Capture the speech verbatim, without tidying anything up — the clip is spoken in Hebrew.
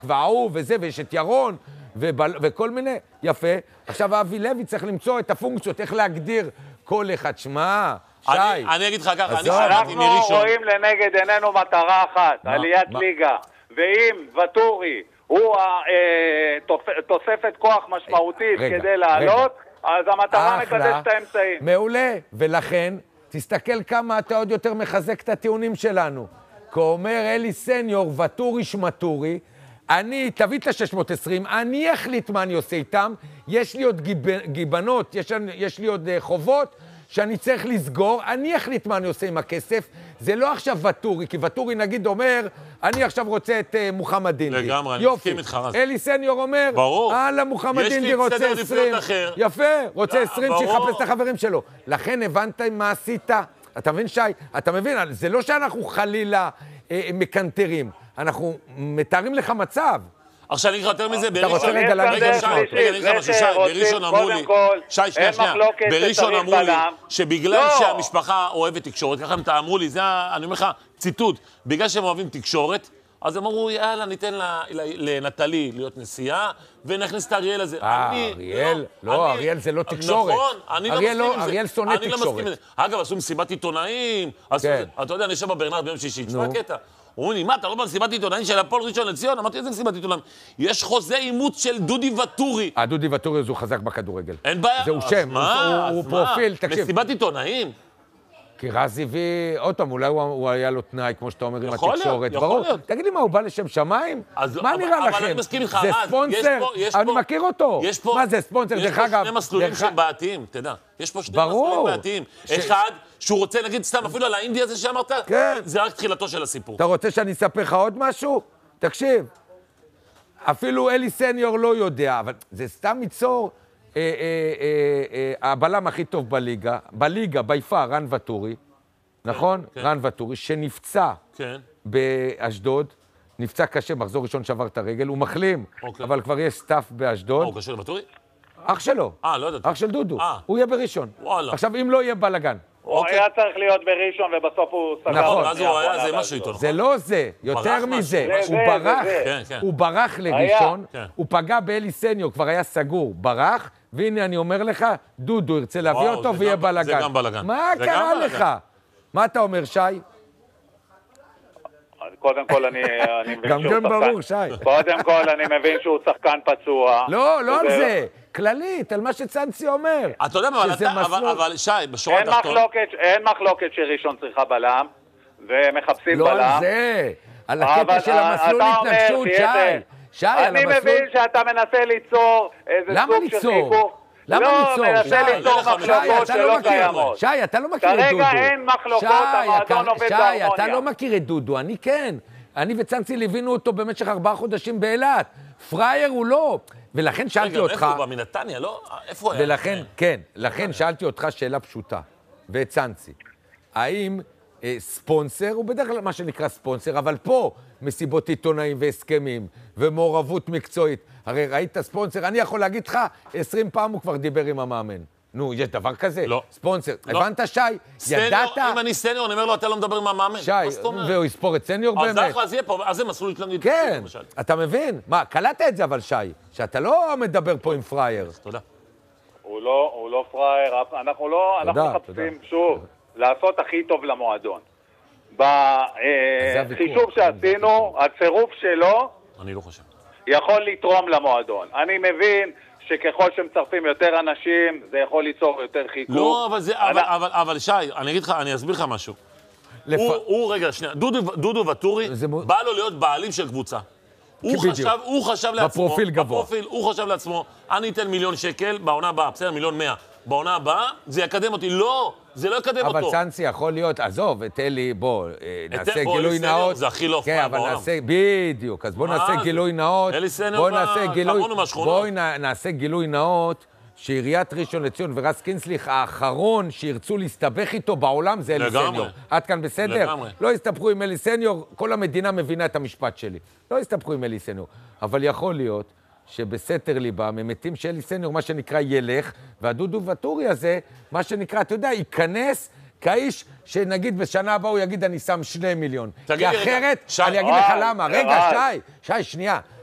וההוא וזה, ויש את ירון, ובל, וכל מיני, יפה. עכשיו, אבי לוי צריך למצוא את הפונקציות, איך להגדיר כל אחד. שמע, שי. אני, אני אגיד לך ככה, אני שמעתי מראשון. אנחנו רואים לנגד עינינו מטרה אחת, מה, עליית מה? ליגה. ואם וטורי הוא תוספת כוח משמעותית רגע, כדי לעלות, רגע. אז המטרה מקדש את האמצעים. מעולה, ולכן תסתכל כמה אתה עוד יותר מחזק את הטיעונים שלנו. כאומר אלי סניור, וטורי שמטורי, אני, תביא את ה-שש מאות ועשרים, אני אחליט מה אני עושה איתם, יש לי עוד גיב, גיבנות, יש, יש לי עוד uh, חובות שאני צריך לסגור, אני אחליט מה אני עושה עם הכסף, זה לא עכשיו וטורי, כי וטורי נגיד אומר, אני עכשיו רוצה את uh, מוחמד דינדי. לגמרי, אני מסכים איתך. אלי סניור אומר, ברור. הלאה, מוחמד דינדי רוצה עשרים. יפה, רוצה עשרים שיחפש את החברים שלו. לכן הבנת מה עשית? אתה מבין, שי? אתה מבין? זה לא שאנחנו חלילה אה, מקנטרים, אנחנו מתארים לך מצב. עכשיו אני אגיד לך יותר מזה, אתה רוצה רגע להגיד רגע, רגע, אני אגיד לך משהו, שי, בראשון אמרו לי, שי, שנייה, שנייה, בראשון אמרו לי, שבגלל שהמשפחה אוהבת תקשורת, ככה הם תאמרו לי, זה, אני אומר לך, ציטוט, בגלל שהם אוהבים תקשורת, אז הם אמרו, יאללה, ניתן לנטלי להיות נשיאה, ונכניס את אריאל הזה. אה, אריאל? לא, אריאל זה לא תקשורת. נכון, אני לא מסכים עם זה. אריאל שונא תקשורת. אגב, עשו מסיבת עיתונאים, אתה יודע, אני יושב בברנרד ביום שישי, תשמע קטע. אומרים לי, מה, אתה לא במסיבת עיתונאים של הפועל ראשון לציון? אמרתי, איזה מסיבת עיתונאים? יש חוזה אימוץ של דודי וטורי. הדודי וטורי הוא חזק בכדורגל. אין בעיה. זהו שם, הוא פרופיל, תקשיב. מסיבת עיתונאים? כי רז הביא, עוד פעם, אולי הוא היה לו תנאי, כמו שאתה אומר, עם התקשורת. יכול להיות, יכול להיות. תגיד לי מה, הוא בא לשם שמיים? מה נראה לכם? אבל אני מסכים איתך, זה ספונסר? אני מכיר אותו. מה זה ספונסר? יש פה שני מסלולים שהם בעתיים, תדע. יש פה שני מסלולים בעתיים. אחד, שהוא רוצה, נגיד סתם, אפילו על האינדי הזה שאמרת, זה רק תחילתו של הסיפור. אתה רוצה שאני אספר לך עוד משהו? תקשיב. אפילו אלי סניור לא יודע, אבל זה סתם ייצור הבלם הכי טוב בליגה, בליגה, ביפר, רן וטורי, נכון? רן וטורי, שנפצע באשדוד, נפצע קשה, מחזור ראשון שבר את הרגל, הוא מחלים, אבל כבר יש סטאפ באשדוד. הוא קשה לוטורי? אח שלו. אה, לא יודעת. אח של דודו. הוא יהיה בראשון. וואלה. עכשיו, אם לא יהיה בלגן. הוא היה צריך להיות בראשון, ובסוף הוא סגר. נכון. אז הוא היה, זה משהו איתו. זה לא זה, יותר מזה. הוא ברח, הוא ברח לראשון, הוא פגע באלי סניור, כבר היה סגור, ברח, והנה אני אומר לך, דודו ירצה להביא אותו ויהיה בלגן. זה גם בלגן. מה קרה לך? מה אתה אומר, שי? קודם כל אני מבין שהוא שחקן. גם ברור, שי. קודם כל אני מבין שהוא שחקן פצוע. לא, לא על זה. כללית, על מה שצנסי אומר. אתה יודע מה, אבל שי, בשורה התחתון... אין מחלוקת שראשון צריכה בלם, ומחפשים בלם. לא על זה, על הקטע של המסלול התנגשות, שי. שי, על המסלול... אני מבין שאתה מנסה ליצור איזה סוג של חיכוך. למה ליצור? לא, מנסה ליצור מחלוקות שלא קיימות. שי, אתה לא מכיר את דודו. כרגע אין מחלוקות, המועדון עובד בהרמוניה. שי, אתה לא מכיר את דודו, אני כן. אני וצנסי ליווינו אותו במשך ארבעה חודשים באילת. פרייר הוא לא. ולכן שאלתי אותך... רגע, איפה הוא בנתניה, לא? איפה הוא היה? ולכן, כן, לכן שאלתי אותך שאלה פשוטה, וצנסי. האם אה, ספונסר, הוא בדרך כלל מה שנקרא ספונסר, אבל פה מסיבות עיתונאים והסכמים ומעורבות מקצועית. הרי ראית ספונסר, אני יכול להגיד לך, עשרים פעם הוא כבר דיבר עם המאמן. נו, יש דבר כזה? לא. ספונסר. לא. הבנת, שי? סניור, ידעת? אם אני סניור, אני אומר לו, אתה לא מדבר עם המאמן. שי, והוא יספור את סניור באמת. אז אז יהיה פה, אז זה מסלול התלנגית. כן, אתה מבין? מה, קלטת את זה אבל, שי, שאתה לא מדבר פה עם פרייר. תודה. הוא לא, הוא לא פרייר, אנחנו לא, אנחנו מחפשים, שוב, לעשות הכי טוב למועדון. בחישוב שעשינו, הצירוף שלו, אני לא חושב. יכול לתרום למועדון. אני מבין שככל שמצרפים יותר אנשים, זה יכול ליצור יותר חיכוך. לא, אבל זה, אבל, אבל, אבל שי, אני אגיד לך, אני אסביר לך משהו. הוא, הוא, רגע, שנייה, דודו, דודו וטורי, בא לו להיות בעלים של קבוצה. הוא חשב, הוא חשב לעצמו, בפרופיל גבוה. בפרופיל, הוא חשב לעצמו, אני אתן מיליון שקל בעונה הבאה, בסדר, מיליון מאה. בעונה הבאה, זה יקדם אותי. לא, זה לא יקדם אותו. אבל צנסי יכול להיות, עזוב, את אלי, בוא, נעשה גילוי נאות. זה הכי לא כן, אבל נעשה, בדיוק, אז בוא נעשה גילוי נאות. אלי סניור בחמונו מהשכונות. בואי נעשה גילוי נאות, שעיריית ראשון לציון ורז קינסליך האחרון שירצו להסתבך איתו בעולם זה אלי סניור. עד כאן בסדר? לא יסתבכו עם אלי סניור, כל המדינה מבינה את המשפט שלי. לא יסתבכו עם אלי סניור. אבל יכול להיות שבסתר ליבם הם מתים שאלי סניור, מה שנקרא, ילך, והדודו וטורי הזה, מה שנקרא, אתה יודע, ייכנס כאיש שנגיד בשנה הבאה הוא יגיד, אני שם שני מיליון. כי אחרת, אני אגיד לך למה. רגע, שי, שי, שנייה.